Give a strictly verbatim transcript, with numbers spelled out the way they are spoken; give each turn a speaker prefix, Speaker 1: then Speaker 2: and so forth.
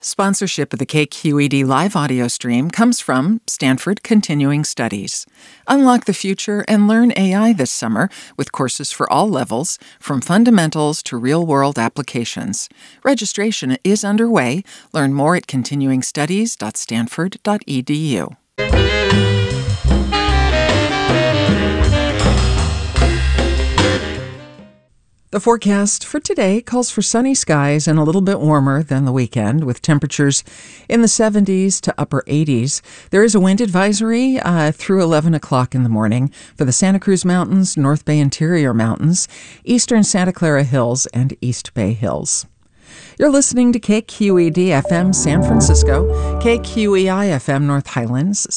Speaker 1: Sponsorship of the K Q E D live audio stream comes from Stanford Continuing Studies. Unlock the future and learn A I this summer with courses for all levels, from fundamentals to real-world applications. Registration is underway. Learn more at continuing studies dot stanford dot e d u. The forecast for today calls for sunny skies and a little bit warmer than the weekend, with temperatures in the seventies to upper eighties. There is a wind advisory uh, through eleven o'clock in the morning for the Santa Cruz Mountains, North Bay Interior Mountains, eastern Santa Clara Hills, and East Bay Hills. You're listening to K Q E D F M San Francisco, K Q E I F M North Highlands,